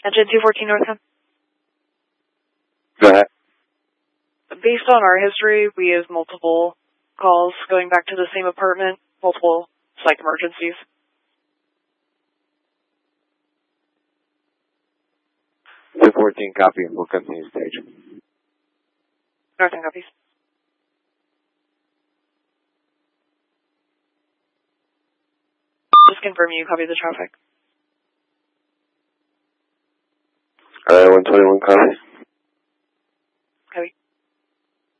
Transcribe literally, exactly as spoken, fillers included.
Engine two fourteen Northcom. Go ahead. Based on our history, we have multiple calls going back to the same apartment, multiple psych emergencies. two fourteen copy and we'll continue stage. Northern copies. Just confirm you copy the traffic. Uh, one twenty-one copy.